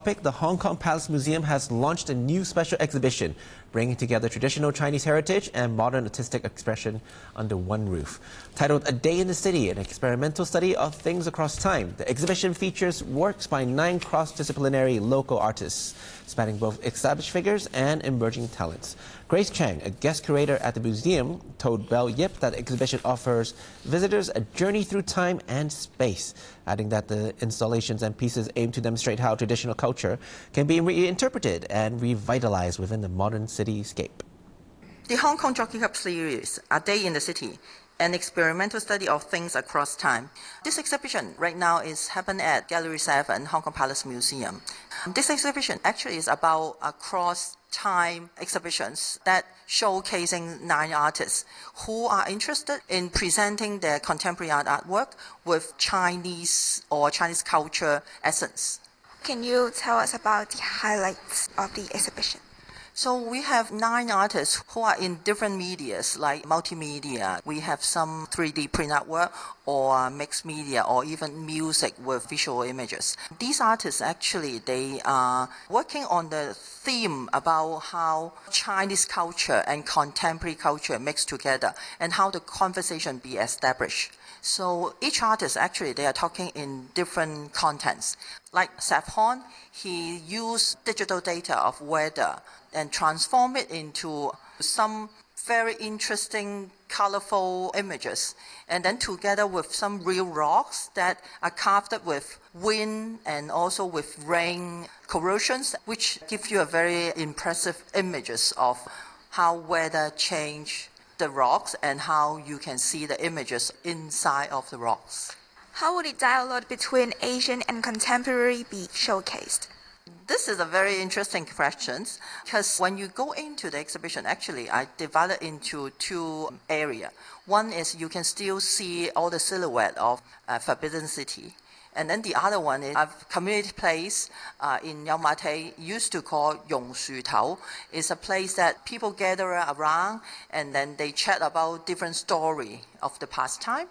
The Hong Kong Palace Museum has launched a new special exhibition, bringing together traditional Chinese heritage and modern artistic expression under one roof. Titled A Day in the City, an experimental study of things across time, the exhibition features works by 9 cross-disciplinary local artists, spanning both established figures and emerging talents. Grace Chang, a guest curator at the museum, told Bell Yip that the exhibition offers visitors a journey through time and space, adding that the installations and pieces aim to demonstrate how traditional culture can be reinterpreted and revitalized within the modern cityscape. The Hong Kong Jockey Club series, A Day in the City, an experimental study of things across time. This exhibition right now is happening at Gallery 7, Hong Kong Palace Museum. This exhibition actually is about across-time exhibitions that showcasing 9 artists who are interested in presenting their contemporary artwork with Chinese or Chinese culture essence. Can you tell us about the highlights of the exhibition? So we have 9 artists who are in different medias, like multimedia. We have some 3D print artwork or mixed media or even music with visual images. These artists actually, they are working on the theme about how Chinese culture and contemporary culture mix together and how the conversation be established. So each artist actually, they are talking in different contents. Like Seth Horn, he used digital data of weather and transform it into some very interesting, colorful images. And then together with some real rocks that are carved with wind and also with rain corrosions, which give you a very impressive images of how weather change the rocks and how you can see the images inside of the rocks. How would the dialogue between Asian and contemporary be showcased? This is a very interesting question because when you go into the exhibition, actually, I divide it into 2 areas. One is you can still see all the silhouette of Forbidden City. And then the other one is a community place in Yau Ma Tei, used to call Yong Shu Tao. It's a place that people gather around and then they chat about different story of the past time.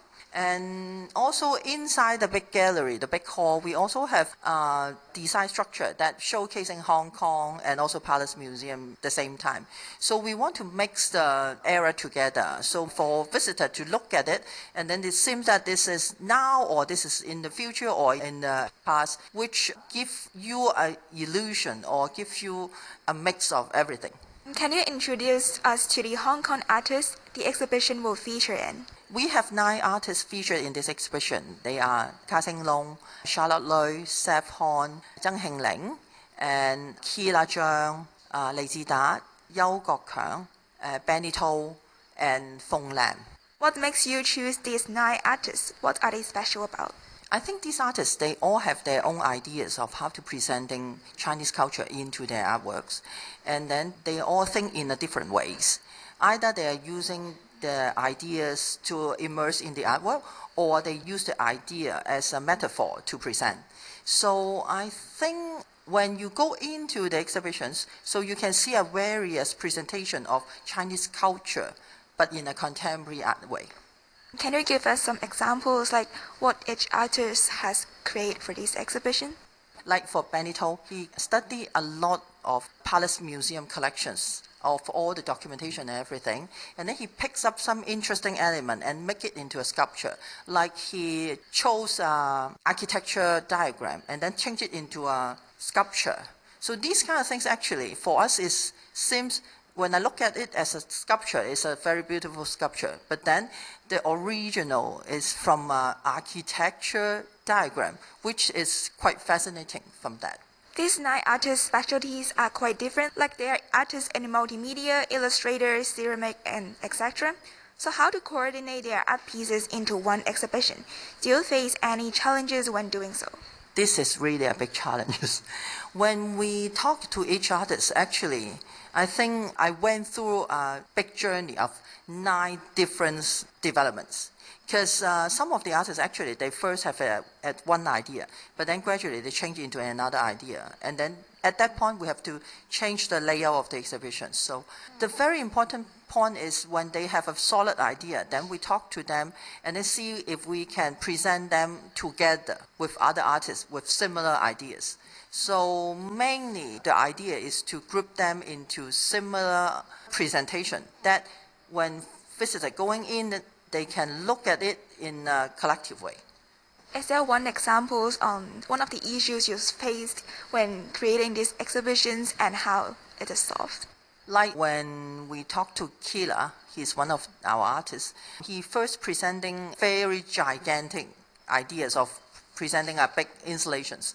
And also inside the big gallery, the big hall, we also have a design structure that showcasing Hong Kong and also Palace Museum at the same time. So we want to mix the era together. So for visitor to look at it, and then it seems that this is now or this is in the future or in the past, which give you an illusion or give you a mix of everything. Can you introduce us to the Hong Kong artists the exhibition will feature in? We have 9 artists featured in this exhibition. They are Ka Sing Lung, Charlotte Lui, Seth Horn, Zheng Hingling, and Keela Zhang, Li Zidat, Yau Gok-Kiang, Benny To, and Fong Lam. What makes you choose these 9 artists? What are they special about? I think these artists, they all have their own ideas of how to presenting Chinese culture into their artworks. And then they all think in a different ways. Either they are using the ideas to immerse in the artwork, or they use the idea as a metaphor to present. So I think when you go into the exhibitions, so you can see a various presentation of Chinese culture, but in a contemporary art way. Can you give us some examples, like what each artist has created for this exhibition? Like for Benny To, he studied a lot of Palace Museum collections of all the documentation and everything, and then he picks up some interesting element and make it into a sculpture. Like he chose an architecture diagram and then change it into a sculpture. So these kind of things actually, for us, seems when I look at it as a sculpture, it's a very beautiful sculpture. But then the original is from an architecture diagram, which is quite fascinating from that. These 9 artists' specialties are quite different, like they are artists in multimedia, illustrators, ceramic, and etc. So how to coordinate their art pieces into one exhibition? Do you face any challenges when doing so? This is really a big challenge. When we talk to each artist, actually, I think I went through a big journey of 9 different developments. Because some of the artists, actually, they first have one idea, but then gradually they change into another idea. And then at that point, we have to change the layout of the exhibition. So the very important point is when they have a solid idea, then we talk to them and then see if we can present them together with other artists with similar ideas. So mainly the idea is to group them into similar presentation that when visitors going in, they can look at it in a collective way. Is there one example on one of the issues you faced when creating these exhibitions and how it is solved? Like when we talked to Kila, he's one of our artists, he first presenting very gigantic ideas of presenting a big installations.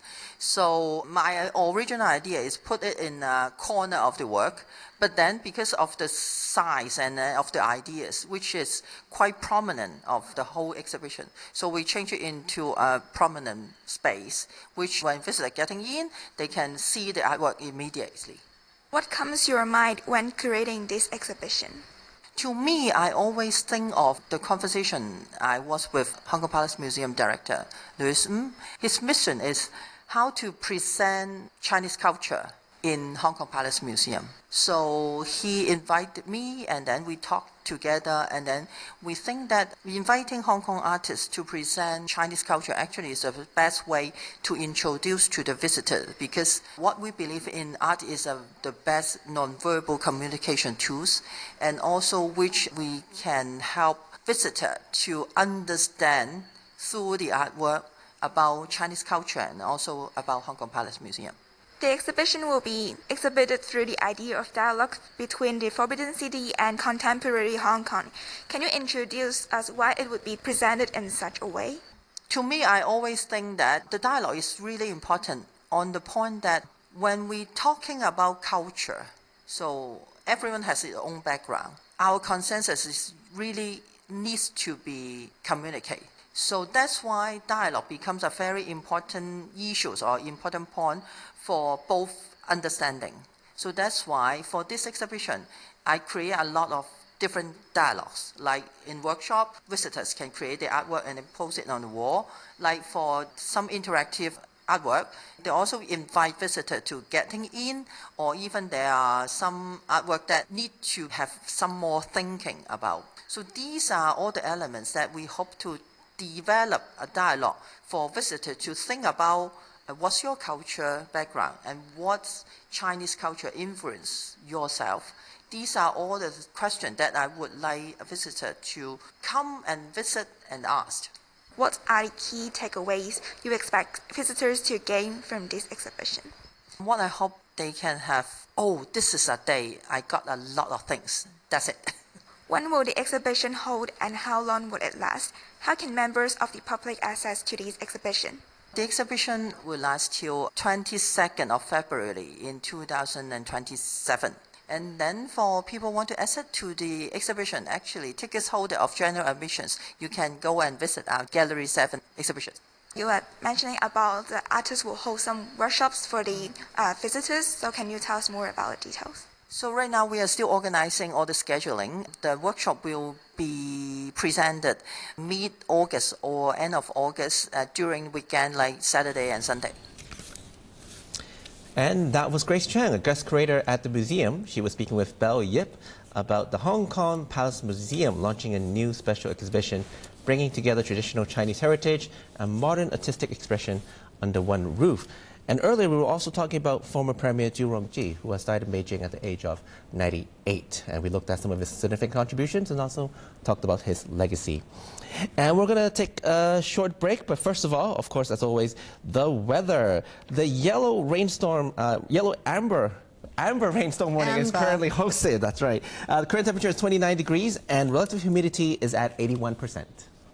So my original idea is put it in a corner of the work, but then because of the size and of the ideas, which is quite prominent of the whole exhibition, so we change it into a prominent space, which when visitors are getting in, they can see the artwork immediately. What comes to your mind when creating this exhibition? To me, I always think of the conversation I was with Hong Kong Palace Museum Director Louis Ng. His mission is how to present Chinese culture in Hong Kong Palace Museum. So he invited me and then we talked together and then we think that inviting Hong Kong artists to present Chinese culture actually is the best way to introduce to the visitor, because what we believe in art is the best non-verbal communication tools, and also which we can help visitor to understand through the artwork about Chinese culture and also about Hong Kong Palace Museum. The exhibition will be exhibited through the idea of dialogue between the Forbidden City and contemporary Hong Kong. Can you introduce us why it would be presented in such a way? To me, I always think that the dialogue is really important on the point that when we're talking about culture, so everyone has their own background, our consensus is really needs to be communicated. So that's why dialogue becomes a very important issue or important point for both understanding. So that's why for this exhibition, I create a lot of different dialogues. Like in workshop, visitors can create the artwork and then post it on the wall. Like for some interactive artwork, they also invite visitors to getting in, or even there are some artwork that need to have some more thinking about. So these are all the elements that we hope to develop a dialogue for visitors to think about what's your culture background and what's Chinese culture influence yourself. These are all the questions that I would like a visitor to come and visit and ask. What are the key takeaways you expect visitors to gain from this exhibition? What I hope they can have, this is a day I got a lot of things. That's it. When will the exhibition hold and how long will it last? How can members of the public access to this exhibition? The exhibition will last till 22nd of February in 2027. And then for people who want to access to the exhibition, actually, tickets holder of general admissions, you can go and visit our Gallery 7 exhibition. You were mentioning about the artists will hold some workshops for the visitors, so can you tell us more about the details? So right now we are still organizing all the scheduling. The workshop will be presented mid-August or end of August during weekend like Saturday and Sunday. And that was Grace Chang, a guest curator at the museum. She was speaking with Belle Yip about the Hong Kong Palace Museum launching a new special exhibition bringing together traditional Chinese heritage and modern artistic expression under one roof. And earlier we were also talking about former Premier Zhu Rongji, who has died in Beijing at the age of 98. And we looked at some of his significant contributions and also talked about his legacy. And we're going to take a short break, but first of all, of course, as always, the weather. The yellow amber rainstorm warning is currently hosted. That's right. The current temperature is 29 degrees and relative humidity is at 81%.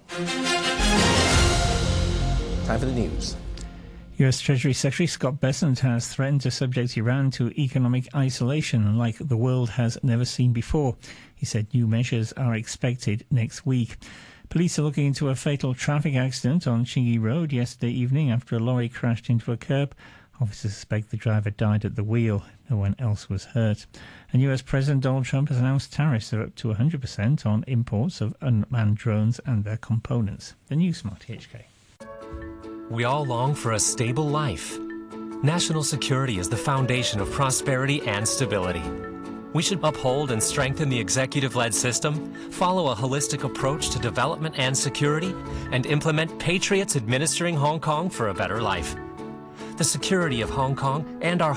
Time for the news. U.S. Treasury Secretary Scott Bessent has threatened to subject Iran to economic isolation like the world has never seen before. He said new measures are expected next week. Police are looking into a fatal traffic accident on Chingy Road yesterday evening after a lorry crashed into a curb. Officers suspect the driver died at the wheel. No one else was hurt. And U.S. President Donald Trump has announced tariffs are up to 100% on imports of unmanned drones and their components. The News Smart HK. We all long for a stable life. National security is the foundation of prosperity and stability. We should uphold and strengthen the executive-led system, follow a holistic approach to development and security, and implement patriots administering Hong Kong for a better life. the security of Hong Kong, and our